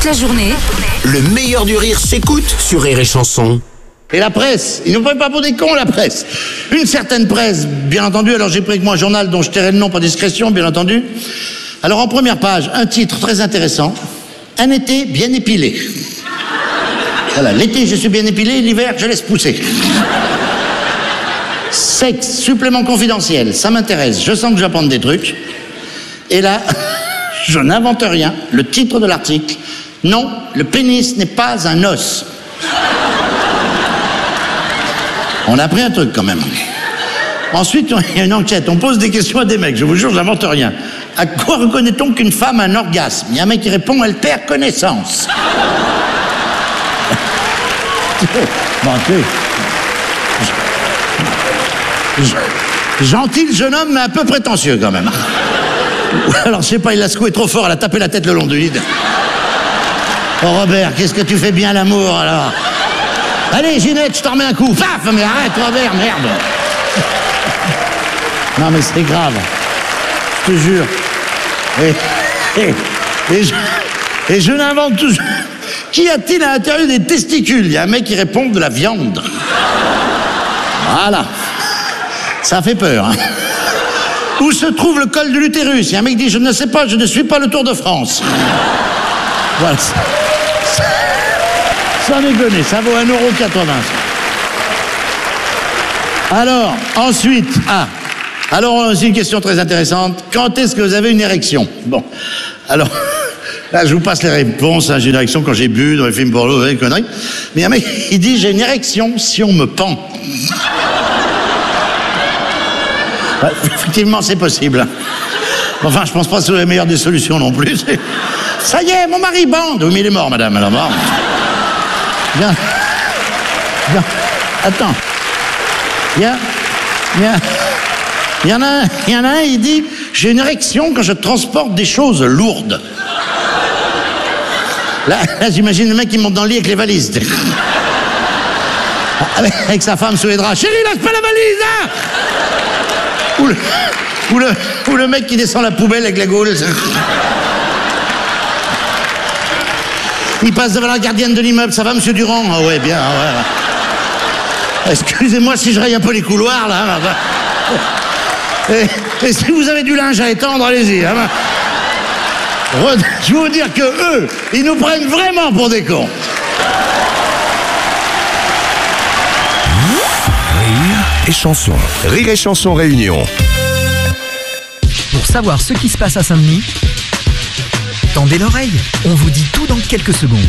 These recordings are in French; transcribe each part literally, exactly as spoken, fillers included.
la journée, le meilleur du rire s'écoute sur Rire et Chanson. Et la presse, ils ne prennent pas pour des cons, la presse. Une certaine presse, bien entendu, alors j'ai pris avec moi un journal dont je tairai le nom par discrétion, bien entendu. Alors en première page, un titre très intéressant, un été bien épilé. Voilà, l'été je suis bien épilé, l'hiver je laisse pousser. Sexe, supplément confidentiel, ça m'intéresse, je sens que j'apprends des trucs. Et là, je n'invente rien, le titre de l'article, non, le pénis n'est pas un os. On a appris un truc quand même. Ensuite, il y a une enquête, on pose des questions à des mecs, je vous jure, je n'invente rien. À quoi reconnaît-on qu'une femme a un orgasme? Il y a un mec qui répond, elle perd connaissance. Bon, tu sais, gentil le jeune homme, mais un peu prétentieux quand même. Alors, je sais pas, il l'a secoué trop fort, elle a tapé la tête le long du lit. Oh Robert, qu'est-ce que tu fais bien l'amour alors? Allez Ginette, je t'en remets un coup. Paf, mais arrête Robert, merde. Non mais c'est grave, je te jure. Et, et, et je, et je n'invente toujours. Qu'y a-t-il à l'intérieur des testicules? Il y a un mec qui répond de la viande. Voilà. Ça fait peur. Hein. Où se trouve le col de l'utérus? Il y a un mec qui dit, je ne sais pas, je ne suis pas le Tour de France. Voilà. Sans déconner, ça vaut un euro quatre-vingts. Alors, ensuite, ah, alors c'est une question très intéressante. Quand est-ce que vous avez une érection? Bon, alors, là je vous passe les réponses. Hein, j'ai une érection quand j'ai bu dans les films porno, des conneries. Mais un mec, il dit, j'ai une érection si on me pend. Ouais, effectivement, c'est possible. Enfin, je pense pas que c'est la meilleure des solutions non plus. Ça y est, mon mari bande. Oui, mais il est mort, madame, alors mort. Viens. Viens. Attends. Il y a... Il y a... Il y en a, il y en a un, il dit, j'ai une érection quand je transporte des choses lourdes. Là, là j'imagine le mec qui monte dans le lit avec les valises. Avec, avec sa femme sous les draps. Chérie, lâche pas la valise, hein! Ou le, ou, le, ou le mec qui descend la poubelle avec la gaule. Il passe devant la gardienne de l'immeuble. Ça va, monsieur Durand? Ah ouais, bien, ouais. Excusez-moi si je raye un peu les couloirs, là. Et, et si vous avez du linge à étendre, allez-y. Hein. Je veux vous dire que eux, ils nous prennent vraiment pour des cons. Rire et chanson. Rire et chanson réunion. Pour savoir ce qui se passe à Saint-Denis, tendez l'oreille. On vous dit tout dans quelques secondes.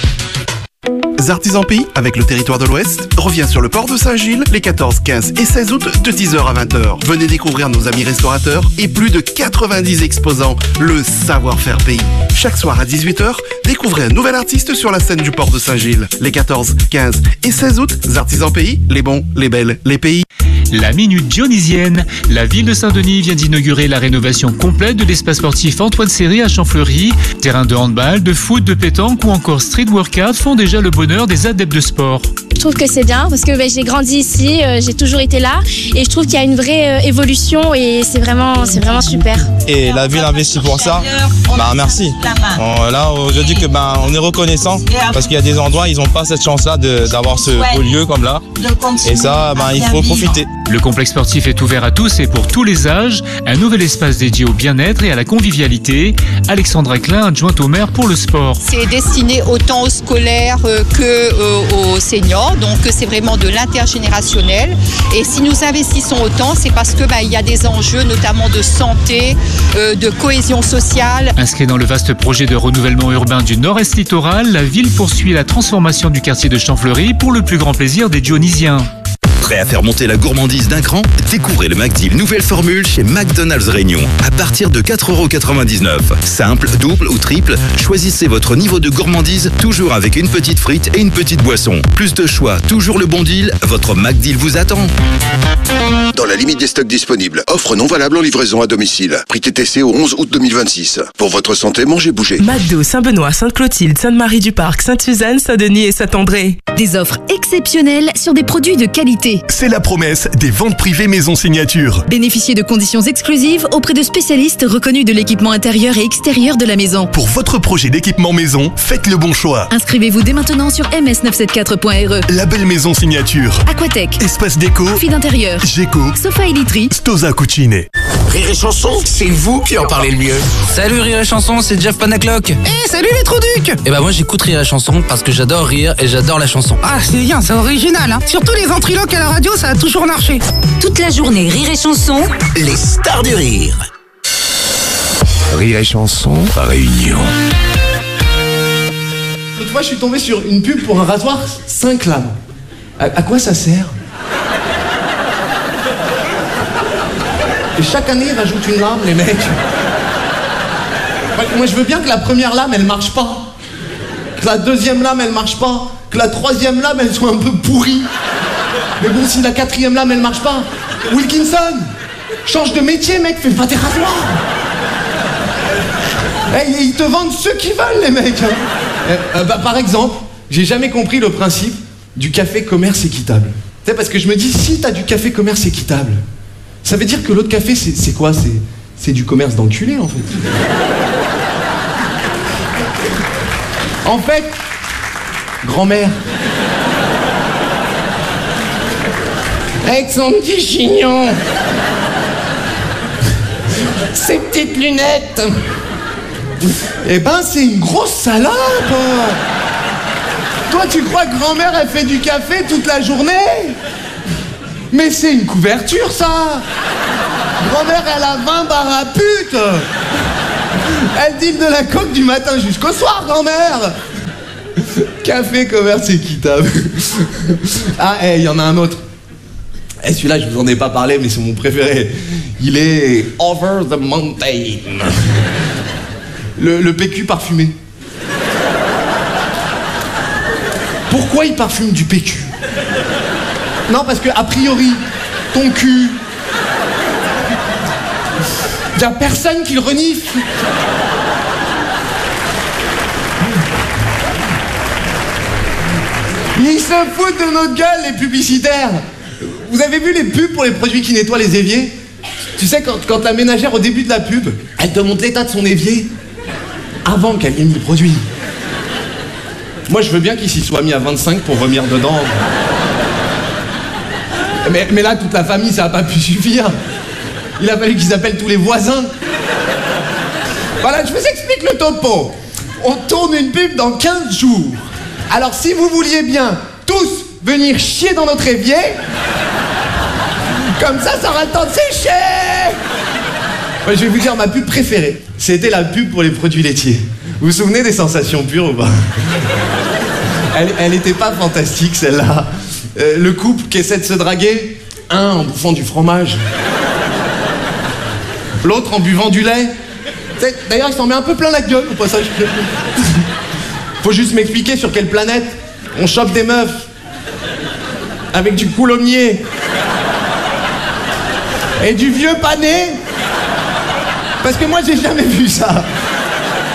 Artisans Pays, avec le territoire de l'Ouest, revient sur le port de Saint-Gilles les quatorze, quinze et seize août de dix heures à vingt heures. Venez découvrir nos amis restaurateurs et plus de quatre-vingt-dix exposants, le savoir-faire pays. Chaque soir à dix-huit heures, découvrez un nouvel artiste sur la scène du port de Saint-Gilles. Les quatorze, quinze et seize août, Artisans Pays, les bons, les belles, les pays. La minute dionysienne. La ville de Saint-Denis vient d'inaugurer la rénovation complète de l'espace sportif Antoine Séré à Champfleury. Terrains de handball, de foot, de pétanque ou encore street workout font déjà le bonheur des adeptes de sport. Je trouve que c'est bien parce que ben, j'ai grandi ici, euh, j'ai toujours été là et je trouve qu'il y a une vraie euh, évolution et c'est vraiment, c'est vraiment super. Et la ville investit pour ça, bah merci. On, là, je dis que ben on est reconnaissant parce qu'il y a des endroits ils n'ont pas cette chance-là de, d'avoir ce beau lieu comme là. Et ça, ben il faut profiter. Le complexe sportif est ouvert à tous et pour tous les âges. Un nouvel espace dédié au bien-être et à la convivialité. Alexandra Klein, adjointe au maire pour le sport. C'est destiné autant aux scolaires que euh, aux seniors, donc c'est vraiment de l'intergénérationnel. Et si nous investissons autant, c'est parce que bah, il y a des enjeux, notamment de santé, euh, de cohésion sociale. Inscrit dans le vaste projet de renouvellement urbain du Nord-Est littoral, la ville poursuit la transformation du quartier de Champfleury pour le plus grand plaisir des Dionysiens. Prêt à faire monter la gourmandise d'un cran? Découvrez le McDeal nouvelle formule chez McDonald's Réunion à partir de quatre euros quatre-vingt-dix-neuf. Simple, double ou triple, choisissez votre niveau de gourmandise, toujours avec une petite frite et une petite boisson. Plus de choix, toujours le bon deal, votre McDeal vous attend. Dans la limite des stocks disponibles, offre non valable en livraison à domicile. Prix T T C au onze août deux mille vingt-six. Pour votre santé, mangez, bougez. McDo, Saint-Benoît, Sainte-Clotilde, Sainte-Marie-du-Parc, Sainte-Suzanne, Saint-Denis et Saint-André. Des offres exceptionnelles sur des produits de qualité. privée. C'est la promesse des ventes privées Maison Signature. Bénéficiez de conditions exclusives auprès de spécialistes reconnus de l'équipement intérieur et extérieur de la maison. Pour votre projet d'équipement maison, faites le bon choix. Inscrivez-vous dès maintenant sur m s neuf cent soixante-quatorze point r e. La belle Maison Signature. Aquatech. Espace déco. Amphi d'intérieur. Géco. Sofa et literie. Stosa Cucine. Rire et Chanson, c'est vous qui en parlez le mieux. Salut Rire et Chanson, c'est Jeff Panaclock. Eh, hey, salut les Trouducs. Et bah moi j'écoute Rire et Chanson parce que j'adore rire et j'adore la chanson. Ah, c'est bien, c'est original, hein. Surtout les ventriloques à la radio, ça a toujours marché. Toute la journée, Rire et Chanson, les stars du rire. Rire et Chanson, Réunion. Une fois, je suis tombé sur une pub pour un rasoir cinq lames. À, à quoi ça sert? Et chaque année, ils rajoutent une lame, les mecs. Moi, je veux bien que la première lame, elle marche pas. Que la deuxième lame, elle marche pas. Que la troisième lame, elle soit un peu pourrie. Mais bon, si la quatrième lame, elle marche pas. Wilkinson, change de métier, mec, fais pas des rasoirs. Hey, ils te vendent ceux qui veulent, les mecs. Hein. Euh, bah, par exemple, j'ai jamais compris le principe du café commerce équitable. Tu sais, parce que je me dis, si t'as du café commerce équitable, ça veut dire que l'autre café, c'est quoi? C'est du commerce d'enculé, en fait. En fait, grand-mère, avec son petit chignon, ses petites lunettes, eh ben, c'est une grosse salope. Toi, tu crois que grand-mère, elle fait du café toute la journée? Mais c'est une couverture, ça. Grand-mère, elle a vingt barres à pute. Elle deal de la coke du matin jusqu'au soir, grand-mère. Café commerce équitable. Ah, et il y en a un autre. Et celui-là, je vous en ai pas parlé, mais c'est mon préféré. Il est Over the Mountain. Le, le P Q parfumé. Pourquoi il parfume du P Q? Non, parce que, a priori, ton cul... Y'a personne qui le renifle. Ils se foutent de notre gueule, les publicitaires. Vous avez vu les pubs pour les produits qui nettoient les éviers? Tu sais, quand, quand la ménagère, au début de la pub, elle te montre l'état de son évier avant qu'elle ait mis le produit. Moi, je veux bien qu'il s'y soit mis à vingt-cinq pour revenir dedans. Mais, mais là, toute la famille, ça n'a pas pu suffire. Il a fallu qu'ils appellent tous les voisins. Voilà, je vous explique le topo. On tourne une pub dans quinze jours. Alors, si vous vouliez bien tous venir chier dans notre évier, comme ça, ça aura le temps de sécher. Ouais, je vais vous dire ma pub préférée. C'était la pub pour les produits laitiers. Vous vous souvenez des sensations pures ou pas? Elle, elle était pas fantastique, celle-là. Euh, le couple qui essaie de se draguer, un en bouffant du fromage, l'autre en buvant du lait. D'ailleurs, il s'en met un peu plein la gueule au passage. Faut juste m'expliquer sur quelle planète on chope des meufs avec du coulommiers et du vieux pané. Parce que moi, j'ai jamais vu ça.